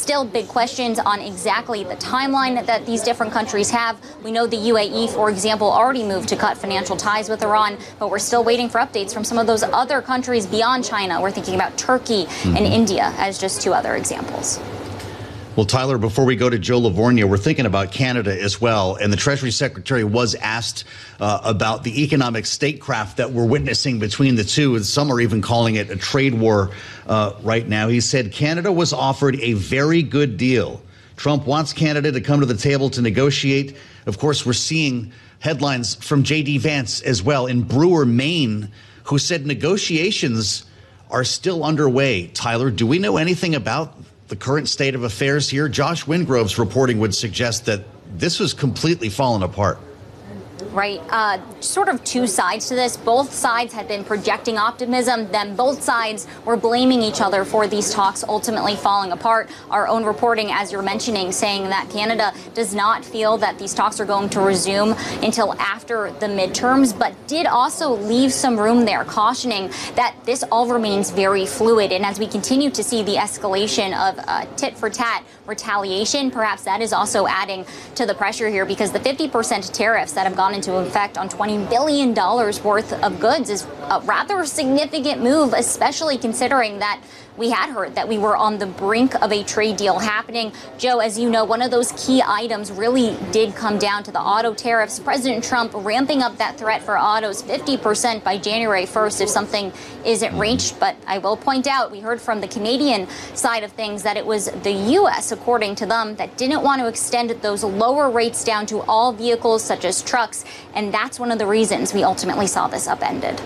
Still big questions on exactly the timeline that these different countries have. We know the UAE, for example, already moved to cut financial ties with Iran, but we're still waiting for updates from some of those other countries beyond China. We're thinking about Turkey and India as just two other examples. Well, Tyler, before we go to Joe Livornia, we're thinking about Canada as well. And the Treasury Secretary was asked about the economic statecraft that we're witnessing between the two. And some are even calling it a trade war right now. He said Canada was offered a very good deal. Trump wants Canada to come to the table to negotiate. Of course, we're seeing headlines from J.D. Vance as well in Brewer, Maine, who said negotiations are still underway. Tyler, do we know anything about the current state of affairs here? Josh Wingrove's reporting would suggest that this was completely fallen apart. Right. Sort of two sides to this. Both sides had been projecting optimism. Then both sides were blaming each other for these talks ultimately falling apart. Our own reporting, as you're mentioning, saying that Canada does not feel that these talks are going to resume until after the midterms, but did also leave some room there, cautioning that this all remains very fluid. And as we continue to see the escalation of tit-for-tat retaliation, perhaps that is also adding to the pressure here, because the 50% tariffs that have gone into effect on $20 billion worth of goods is a rather significant move, especially considering that we had heard that we were on the brink of a trade deal happening. Joe, as you know, one of those key items really did come down to the auto tariffs. President Trump ramping up that threat for autos 50% by January 1st if something isn't reached. But I will point out, we heard from the Canadian side of things that it was the U.S., according to them, that didn't want to extend those lower rates down to all vehicles such as trucks. And that's one of the reasons we ultimately saw this upended.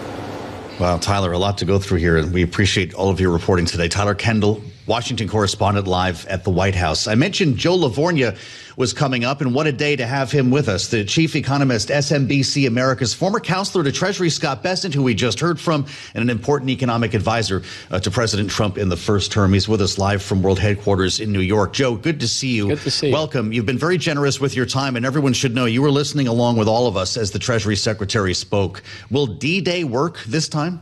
Wow, Tyler, a lot to go through here, and we appreciate all of your reporting today. Tyler Kendall, Washington correspondent, live at the White House. I mentioned Joe Livornia was coming up, and what a day to have him with us. The chief economist, SMBC America's former counselor to Treasury Scott Bessent, who we just heard from, and an important economic advisor to President Trump in the first term. He's with us live from World Headquarters in New York. Joe, good to see you. Good to see you. Welcome. You've been very generous with your time, and everyone should know you were listening along with all of us as the Treasury Secretary spoke. Will D-Day work this time?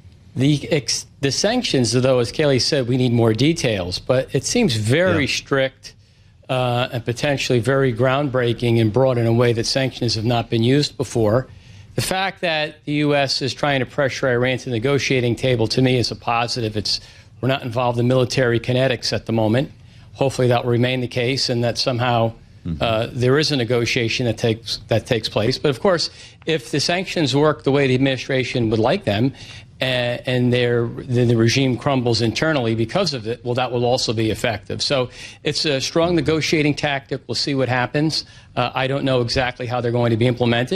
The sanctions, though, as Kayleigh said, we need more details, but it seems very strict and potentially very groundbreaking and broad in a way that sanctions have not been used before. The fact that the U.S. is trying to pressure Iran to the negotiating table, to me, is a positive. We're not involved in military kinetics at the moment. Hopefully that will remain the case, and that somehow there is a negotiation that takes place. But, of course, if the sanctions work the way the administration would like them, and the regime crumbles internally because of it, well, that will also be effective. So it's a strong negotiating tactic. We'll see what happens. I don't know exactly how they're going to be implemented.